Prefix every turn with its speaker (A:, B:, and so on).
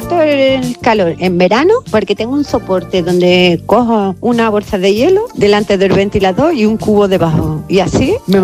A: soporto el calor en verano porque tengo un soporte donde cojo una bolsa de hielo delante del ventilador y un cubo debajo. Y así me